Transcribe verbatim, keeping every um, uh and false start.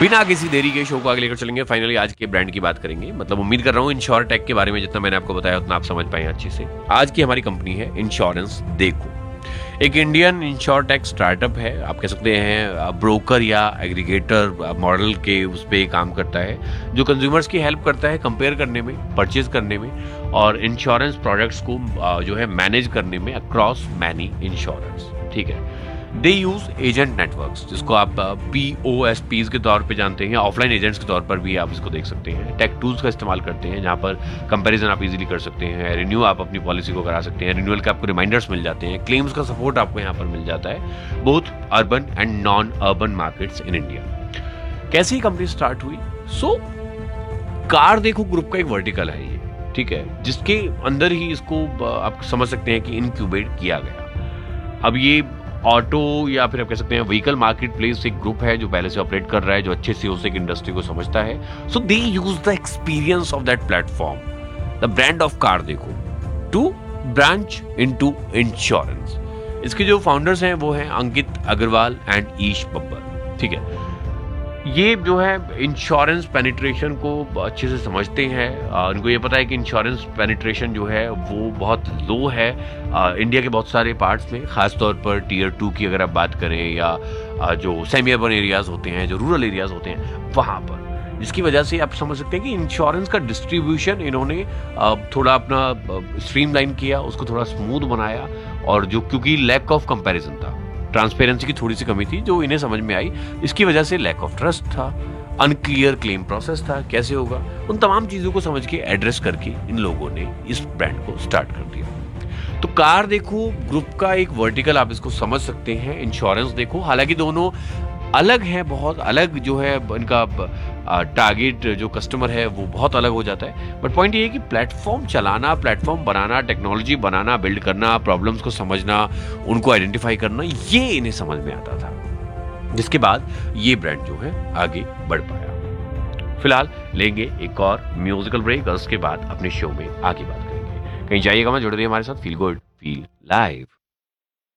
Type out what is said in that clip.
बिना किसी देरी के शो को आगे लेकर चलेंगे। फाइनली आज के ब्रांड की बात करेंगे। मतलब उम्मीद कर रहा हूँ इंश्योरटेक के बारे में जितना मैंने आपको बताया उतना आप समझ पाए अच्छे से। आज की हमारी कंपनी है इंश्योरेंस देखो, एक इंडियन इंश्योरटेक स्टार्टअप है। आप कह सकते हैं ब्रोकर या एग्रीगेटर मॉडल के उस पर काम करता है, जो कंज्यूमर्स की हेल्प करता है कंपेयर करने में, परचेज करने में और इंश्योरेंस प्रोडक्ट्स को जो है मैनेज करने में अक्रॉस मैनी इंश्योरेंस। ठीक है, दे यूज एजेंट नेटवर्क्स, जिसको आप पी ओ एस पीज के तौर पे जानते हैं, ऑफलाइन एजेंट्स के तौर पर भी आप इसको देख सकते हैं। टेक टूल्स का इस्तेमाल करते हैं जहाँ पर कंपैरिजन आप इजीली कर सकते हैं, रिन्यू आप अपनी पॉलिसी को करा सकते हैं, रिन्यूअल के आपको रिमाइंडर्स मिल जाते हैं, क्लेम्स का सपोर्ट आपको यहाँ पर मिल जाता है, both urban and non urban markets in India. कैसे ही कंपनी स्टार्ट हुई? सो कार देखो ग्रुप का एक वर्टिकल है ये, ठीक है, जिसके अंदर ही इसको आप समझ सकते हैं कि इनक्यूबेट किया गया। अब ये ऑटो या फिर आप कह सकते हैं व्हीकल मार्केट प्लेस एक ग्रुप है जो पहले से ऑपरेट कर रहा है, जो अच्छे से उस एक इंडस्ट्री को समझता है। सो दे use the experience of that platform, the brand of car देखो, टू ब्रांच इनटू इंश्योरेंस। इसके जो फाउंडर्स हैं वो हैं अंकित अग्रवाल एंड ईश बब्बर। ठीक है, ये जो है इंश्योरेंस पेनिट्रेशन को अच्छे से समझते हैं। उनको ये पता है कि इंश्योरेंस पेनिट्रेशन जो है वो बहुत लो है आ, इंडिया के बहुत सारे पार्ट्स में, खासतौर पर टीयर टू की अगर आप बात करें या आ, जो सेमी अर्बन एरियाज होते हैं, जो रूरल एरियाज होते हैं वहाँ पर, जिसकी वजह से आप समझ सकते हैं कि इंश्योरेंस का डिस्ट्रीब्यूशन इन्होंने आ, थोड़ा अपना स्ट्रीमलाइन किया, उसको थोड़ा स्मूथ बनाया। और जो क्योंकि लैक ऑफ कंपैरिजन था, ट्रांसपेरेंसी की थोड़ी सी कमी थी जो इन्हें समझ में आई, इसकी वजह से लैक ऑफ ट्रस्ट था, अनक्लियर क्लेम प्रोसेस था, कैसे होगा, उन तमाम चीजों को समझ के एड्रेस करके इन लोगों ने इस ब्रांड को स्टार्ट कर दिया। तो कार देखो ग्रुप का एक वर्टिकल आप इसको समझ सकते हैं, इंश्योरेंस देखो, हालांकि दोनों अलग है, बहुत अलग जो है इनका टारगेट जो कस्टमर है वो बहुत अलग हो जाता है। बट पॉइंट ये है कि प्लेटफॉर्म चलाना, प्लेटफॉर्म बनाना, टेक्नोलॉजी बनाना, बिल्ड करना, प्रॉब्लम्स को समझना, उनको आइडेंटिफाई करना, ये इन्हें समझ में आता था, जिसके बाद ये ब्रांड जो है आगे बढ़ पाया। फिलहाल लेंगे एक और म्यूजिकल ब्रेक और उसके बाद अपने शो में आगे बात करेंगे। कहीं जाइएगा मत, जुड़े रहिए हमारे साथ। Feel good feel live.